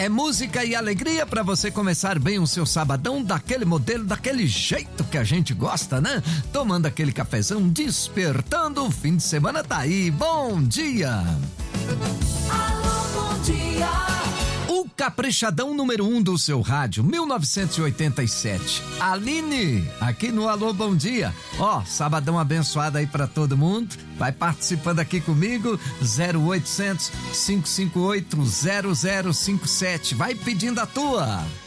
É música e alegria para você começar bem o seu sabadão daquele modelo, daquele jeito que a gente gosta, né? Tomando aquele cafezão, despertando, o fim de semana tá aí. Bom dia! Alô, bom dia! O caprichadão número 1 do seu rádio, 1987. Aline, aqui no Alô Bom Dia. Ó, sabadão abençoado aí pra todo mundo. Vai participando aqui comigo, 0800 558 0057. Vai pedindo a tua.